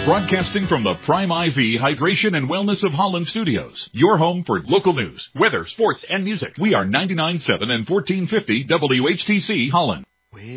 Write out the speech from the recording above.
Broadcasting from the Prime IV Hydration and Wellness of Holland Studios, your home for local news, weather, sports, and music. We are 99.7 and 1450 WHTC Holland.